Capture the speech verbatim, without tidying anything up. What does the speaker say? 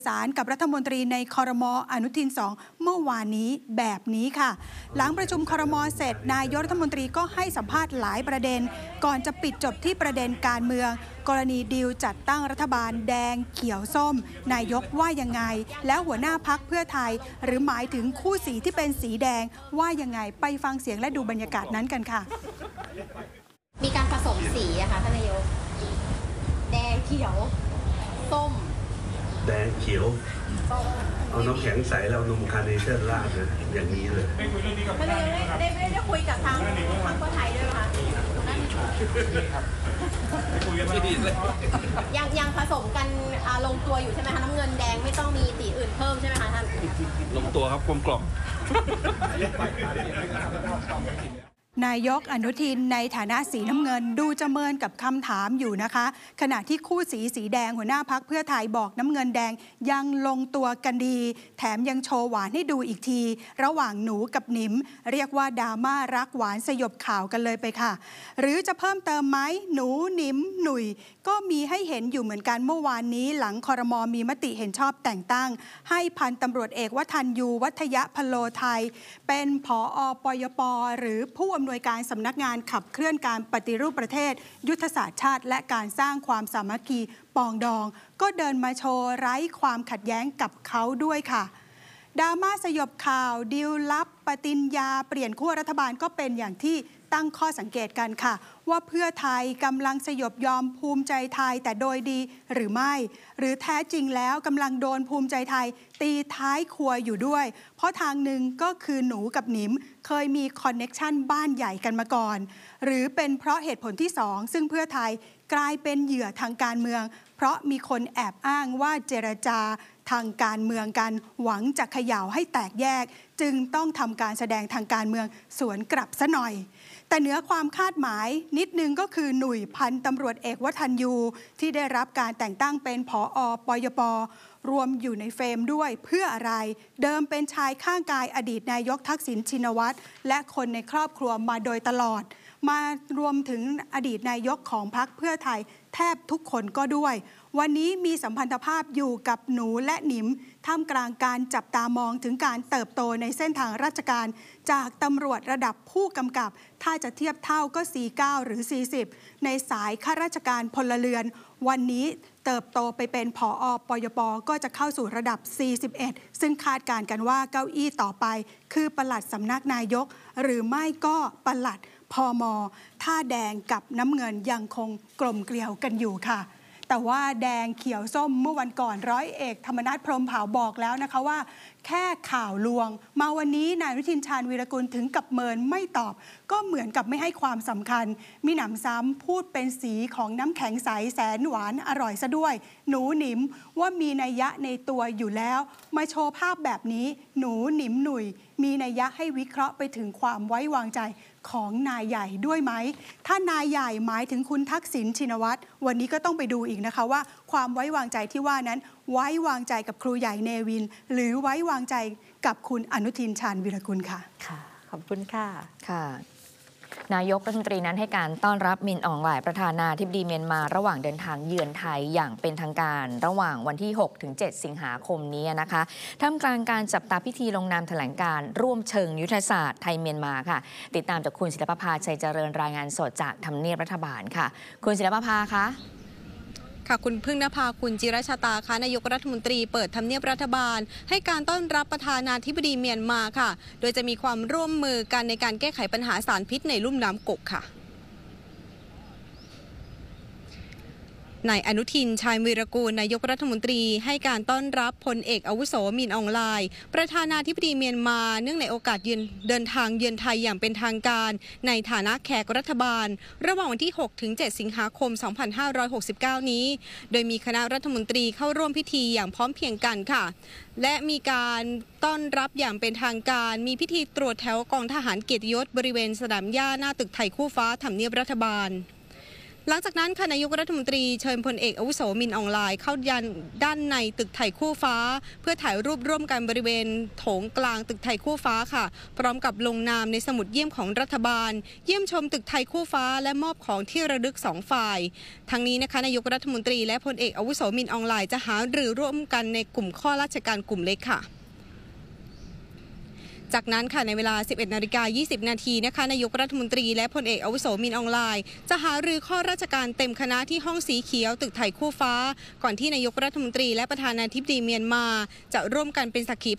สารกับรัฐมนตรีในครม.อนุทินสองเมื่อวานนี้แบบนี้ค่ะหลังประชุมครม.เสร็จนายกรัฐมนตรีก็ให้สัมภาษณ์หลายประเด็นก่อนจะปิดจบที่ประเด็นการเมืองกรณีดีลจัดตั้งรัฐบาลแดงเขียวส้มนายกว่ายังไงแล้วหัวหน้าพรรคเพื่อไทยหรือหมายถึงคู่สีที่เป็นสีแดงว่ายังไงไปฟังเสียงและดูบรรยากาศนั้นกันค่ะมีการผสมสีอะค่ะท่านนายกแดงเขียวส้มแดงเขียวเอาน้ำแข็งใสแล้วนมคาร์เนชั่นราดนะอย่างนี้เลยไม่คุยเรื่องนี้กับท่านได้ได้ได้คุยกับทางทางเพื่อไทยด้วยไหมคะยังยังผสมกันลงตัวอยู่ใช่ไหมคะน้ำเงินแดงไม่ต้องมีสีอื่นเพิ่มใช่ไหมคะท่านลงตัวครับกลมกล่อมนายกอนุทินในฐานะสีน้ำเงินดูจะเมินกับคำถามอยู่นะคะขณะที่คู่สีสีแดงหัวหน้าพรรคเพื่อไทยบอกน้ำเงินแดงยังลงตัวกันดีแถมยังโชว์หวานให้ดูอีกทีระหว่างหนูกับหนิมเรียกว่าดราม่ารักหวานสยบข่าวกันเลยไปค่ะหรือจะเพิ่มเติมไหมหนูหนิมหนุ่ยก็มีให้เห็นอยู่เหมือนกันเมื่อวานนี้หลังครม.มีมติเห็นชอบแต่งตั้งให้พันตำรวจเอกวทัญญูวัฒยพโลไทยเป็นผอ.ปยป.หรือผู้อำนวยการสำนักงานขับเคลื่อนการปฏิรูปประเทศยุทธศาสตร์ชาติและการสร้างความสามัคคีปองดองก็เดินมาโชว์ไร้ความขัดแย้งกับเขาด้วยค่ะดราม่าสยบข่าวดีลลับปฏิญญาเปลี่ยนขั้วรัฐบาลก็เป็นอย่างที่ตั้งข้อสังเกตกันค่ะว่าเพื่อไทยกำลังสยบยอมภูมิใจไทยแต่โดยดีหรือไม่หรือแท้จริงแล้วกำลังโดนภูมิใจไทยตีท้ายครัวอยู่ด้วยเพราะทางหนึ่งก็คือหนูกับหนิมเคยมีคอนเน็กชันบ้านใหญ่กันมาก่อนหรือเป็นเพราะเหตุผลที่สองซึ่งเพื่อไทยกลายเป็นเหยื่อทางการเมืองเพราะมีคนแอบอ้างว่าเจรจาทางการเมืองกันหวังจะเขย่าให้แตกแยกจึงต้องทำการแสดงทางการเมืองสวนกลับซะหน่อยแต่เหนือความคาดหมายนิดนึงก็คือหนุ่ยพันตำรวจเอกวทัญญูที่ได้รับการแต่งตั้งเป็นผอ.ปยป.รวมอยู่ในเฟรมด้วยเพื่ออะไรเดิมเป็นชายข้างกายอดีตนายกทักษิณชินวัตรและคนในครอบครัวมาโดยตลอดมารวมถึงอดีตนายกของพรรคเพื่อไทยแทบทุกคนก็ด้วยวันนี้มีสัมพันธภาพอยู่กับหนูและหนิมท่ามกลางการจับตามองถึงการเติบโตในเส้นทางราชการจากตำรวจระดับผู้กำกับถ้าจะเทียบเท่าก็สี่สิบเก้าหรือสี่สิบในสายข้าราชการพลเรือนวันนี้เติบโตไปเป็นผอ.ปยป.ก็จะเข้าสู่ระดับสี่สิบเอ็ดซึ่งคาดการณ์กันว่าเก้าอี้ต่อไปคือปลัดสำนักนายกหรือไม่ก็ปลัดพม.ท่าแดงกับน้ำเงินยังคงกลมเกลียวกันอยู่ค่ะแต่ว่าแดงเขียวส้มเมื่อวันก่อนร้อยเอกธรรมนัสพรหมเผ่าบอกแล้วนะคะว่าแค่ข่าวลวงมาวันนี้นายอนุทินชาญวีรกุลถึงกับเมินไม่ตอบก็เหมือนกับไม่ให้ความสำคัญมีหนำซ้ำพูดเป็นสีของน้ำแข็งใสแสนหวานอร่อยซะด้วยหนูหนิมว่ามีนัยยะในตัวอยู่แล้วมาโชว์ภาพแบบนี้หนูหนิมหนุ่ยมีนัยยะให้วิเคราะห์ไปถึงความไว้วางใจของนายใหญ่ด้วยไหมถ้านายใหญ่หมายถึงคุณทักษิณชินวัตรวันนี้ก็ต้องไปดูอีกนะคะว่าความไว้วางใจที่ว่านั้นไว้วางใจกับครูใหญ่เนวินหรือไว้วางใจกับคุณอนุทินชาญวีรกุลค่ะค่ะขอบคุณค่ะค่ะนายกรัฐมนตรีนั้นให้การต้อนรับมินอองหลายประธานาธิบดีเมียนมาระหว่างเดินทางเยือนไทยอย่างเป็นทางการระหว่างวันที่ หกถึงเจ็ด สิงหาคมนี้นะคะท่ามกลางการจับตาพิธีลงนามแถลงการร่วมเชิงยุทธศาสตร์ไทยเมียนมาค่ะติดตามจากคุณศิลปภาชัยเจริญรายงานสดจากทำเนียบรัฐบาลค่ะคุณศิลปภาคะค่ะคุณพึ่งนภาคุณจิรชาตาค่ะนายกรัฐมนตรีเปิดทำเนียบรัฐบาลให้การต้อนรับประธานาธิบดีเมียนมาค่ะโดยจะมีความร่วมมือกันในการแก้ไขปัญหาสารพิษในลุ่มน้ำกกค่ะนายอนุทินชาญวีรกูลนายกรัฐมนตรีให้การต้อนรับพลเอกอาวุโสมินอองหลายประธานาธิบดีเมียนมาเนื่องในโอกาสเดินทางเยือนไทยอย่างเป็นทางการในฐานะแขกรัฐบาลระหว่างวันที่ หกถึงเจ็ด สิงหาคม สองพันห้าร้อยหกสิบเก้า นี้โดยมีคณะรัฐมนตรีเข้าร่วมพิธีอย่างพร้อมเพรียงกันค่ะและมีการต้อนรับอย่างเป็นทางการมีพิธีตรวจแถวกองทหารเกียรติยศบริเวณสนามหญ้าหน้าตึกไทยคู่ฟ้าทำเนียบรัฐบาลหลังจากนั้นค่ะนายกรัฐมนตรีเชิญพลเอกอาวุโสมินอองไลน์เข้ายันด้านในตึกไทยคู่ฟ้าเพื่อถ่ายรูปร่วมกันบริเวณโถงกลางตึกไทยคู่ฟ้าค่ะพร้อมกับลงนามในสมุดเยี่ยมของรัฐบาลเยี่ยมชมตึกไทยคู่ฟ้าและมอบของที่ระลึกสองฝ่ายทั้งนี้นะคะนายกรัฐมนตรีและพลเอกอาวุโสมินอองไลน์จะหารือร่วมกันในกลุ่มข้อราชการกลุ่มเล็กค่ะจากนั้นค่ะในเวลา สิบเอ็ดนาฬิกายี่สิบนาทีนะคะนายกรัฐมนตรีและพลเอกอาวุโสมินอองไลน์จะหารือข้อราชการเต็มคณะที่ห้องสีเขียวตึกไทยคู่ฟ้าก่อนที่นายกรัฐมนตรีและประธานาธิบดีเมียนมาจะร่วมกันเป็นสักขี